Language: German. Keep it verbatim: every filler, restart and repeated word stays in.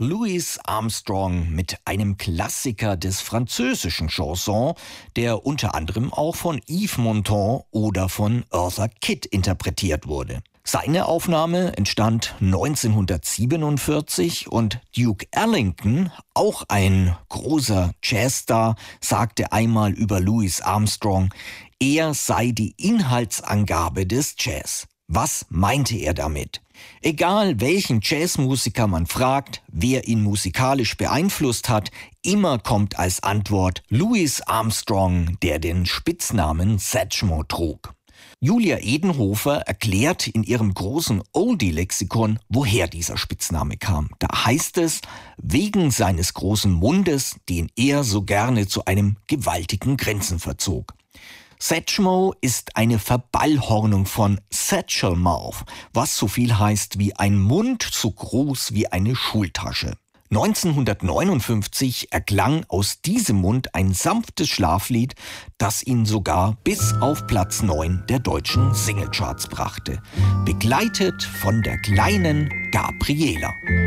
Louis Armstrong mit einem Klassiker des französischen Chansons, der unter anderem auch von Yves Montand oder von Eartha Kitt interpretiert wurde. Seine Aufnahme entstand neunzehnhundertsiebenundvierzig und Duke Ellington, auch ein großer Jazzstar, sagte einmal über Louis Armstrong, er sei die Inhaltsangabe des Jazz. Was meinte er damit? Egal welchen Jazzmusiker man fragt, wer ihn musikalisch beeinflusst hat, immer kommt als Antwort Louis Armstrong, der den Spitznamen Satchmo trug. Julia Edenhofer erklärt in ihrem großen Oldie-Lexikon, woher dieser Spitzname kam. Da heißt es, wegen seines großen Mundes, den er so gerne zu einem gewaltigen Grinsen verzog. Satchmo ist eine Verballhornung von Satchel Mouth, was so viel heißt wie ein Mund so groß wie eine Schultasche. neunzehnhundertneunundfünfzig erklang aus diesem Mund ein sanftes Schlaflied, das ihn sogar bis auf Platz neun der deutschen Singlecharts brachte, begleitet von der kleinen Gabriela.